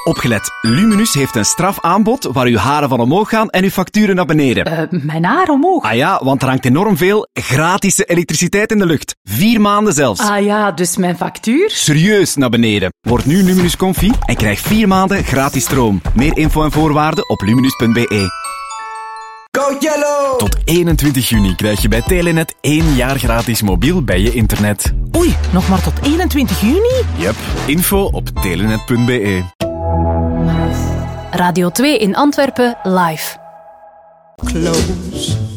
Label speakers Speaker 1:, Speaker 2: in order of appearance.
Speaker 1: Opgelet. Luminus heeft een strafaanbod waar uw haren van omhoog gaan en uw facturen naar beneden.
Speaker 2: Mijn haar omhoog?
Speaker 1: Ah ja, want er hangt enorm veel gratis elektriciteit in de lucht. 4 maanden zelfs.
Speaker 2: Ah ja, dus mijn factuur?
Speaker 1: Serieus naar beneden. Word nu Luminus Comfy en krijg 4 maanden gratis stroom. Meer info en voorwaarden op luminus.be.
Speaker 3: Go Yellow!
Speaker 4: Tot 21 juni krijg je bij Telenet 1 jaar gratis mobiel bij je internet.
Speaker 5: Oei, nog maar tot 21 juni?
Speaker 4: Yep, info op telenet.be.
Speaker 6: Radio 2 in Antwerpen live.
Speaker 3: Close